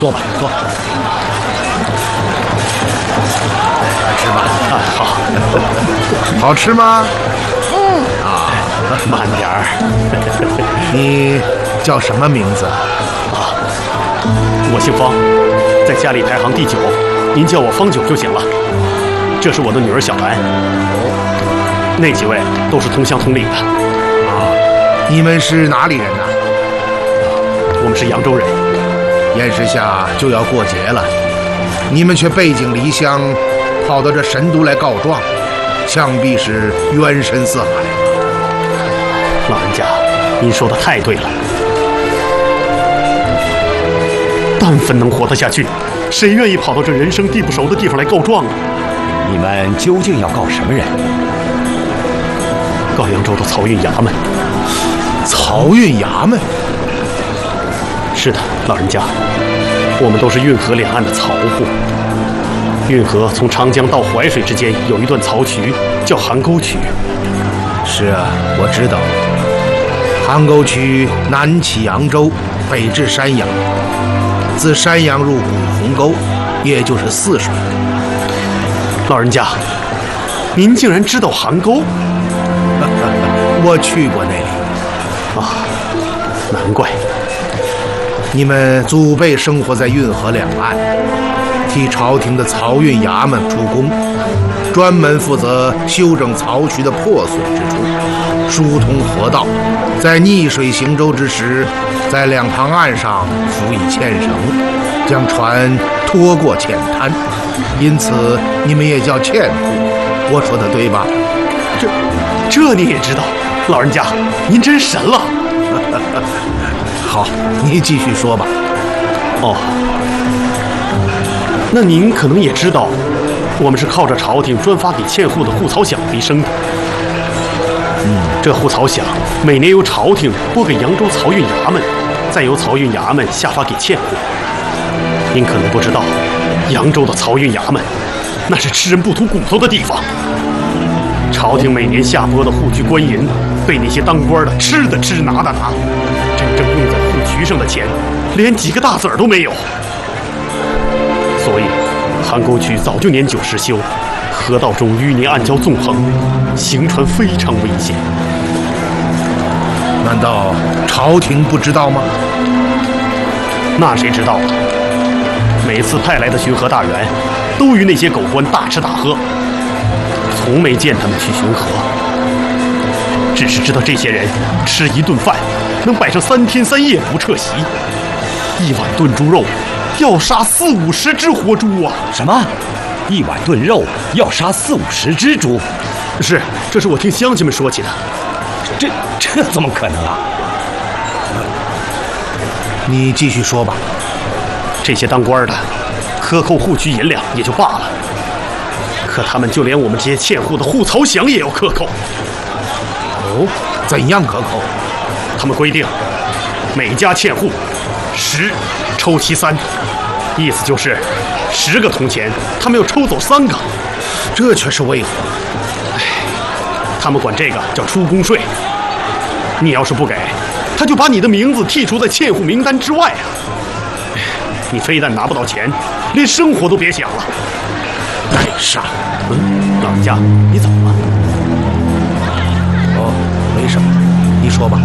坐吧，坐。来吃吧。 啊，好。 好吃吗？ 慢点儿。 你叫什么名字？ 我姓方，在家里排行第9，您叫我方九就行了。这是我的女儿小兰。那几位都是同乡同里的。 你们是哪里人呢？ 我们是扬州人。 眼时下就要过节了，你们却背井离乡，跑到这神都来告状，想必是冤深似海。 老人家，您说的太对了。但凡能活得下去，谁愿意跑到这人生地不熟的地方来告状啊？ 你们究竟要告什么人？ 告扬州的漕运衙门。 漕运衙门？ 是的，老人家，我们都是运河两岸的漕户。运河从长江到淮水之间有一段漕渠，叫邗沟渠。 是啊，我知道。邗沟渠南起扬州，北至山阳，自山阳入古鸿沟，也就是泗水。 老人家，您竟然知道邗沟？ 我去过那里。 难怪。 你们祖辈生活在运河两岸，替朝廷的漕运衙门出工，专门负责修整漕渠的破损之处，疏通河道，在逆水行舟之时，在两旁岸上辅以牵绳，将船拖过浅滩，因此你们也叫纤户。我说的对吧？ 这你也知道，老人家，您真神了。 好，你继续说吧。 那您可能也知道，我们是靠着朝廷专发给纤户的户漕饷为生的。这户漕饷每年由朝廷拨给扬州漕运衙门，再由漕运衙门下发给纤户。您可能不知道，扬州的漕运衙门那是吃人不吐骨头的地方。朝廷每年下拨的户渠官银，被那些当官的吃的吃，拿的拿，真正用在户渠上的钱，连几个大子儿都没有。所以，邗沟渠早就年久失修，河道中淤泥暗礁纵横，行船非常危险。 难道朝廷不知道吗？ 那谁知道啊？每次派来的巡河大员，都与那些狗官大吃大喝，从没见他们去巡河。只是知道这些人吃一顿饭能摆上3天3夜不撤席，1碗炖猪肉要杀40-50只活猪啊！ 什么？1碗炖肉要杀40-50只猪？ 是，这是我听乡亲们说起的。 这怎么可能啊？ 你继续说吧。 这些当官的克扣户渠银两也就罢了，可他们就连我们这些纤户的户漕饷也要克扣。 怎样克扣？ 他们规定，每家纤户10抽其3，意思就是10个铜钱，他们要抽走3个。 这却是为何？ 他们管这个叫出宫税。你要是不给，他就把你的名字剔除在纤户名单之外啊！你非但拿不到钱，连生活都别想了。 带上。 老人家，你怎么了？ 没什么，你说吧。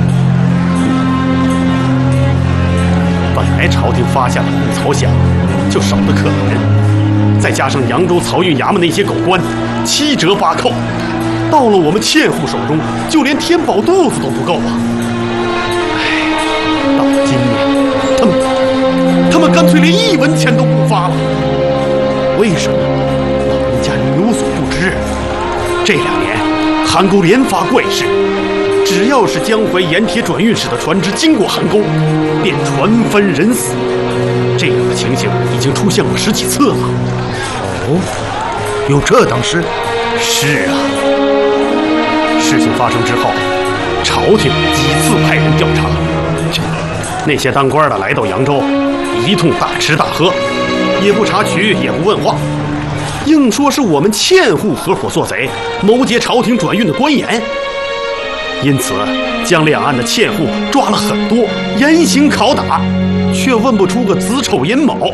本来朝廷发下的户漕饷就少得可怜，再加上扬州漕运衙门那些狗官7折8扣，到了我们纤户手中，就连填饱肚子都不够啊！到了今年，他们干脆连1文钱都不发了。为什么？老人家您有所不知，这2年邗沟连发怪事。只要是江淮盐铁转运使的船只经过邗沟，便船翻人死。这样的情形已经出现过10几次了。 有这等事？ 是啊。事情发生之后，朝廷几次派人调查，那些当官的来到扬州，一通大吃大喝，也不查渠，也不问话，硬说是我们纤户合伙做贼，谋劫朝廷转运的官盐。因此，将两岸的纤户抓了很多，严刑拷打，却问不出个子丑寅卯。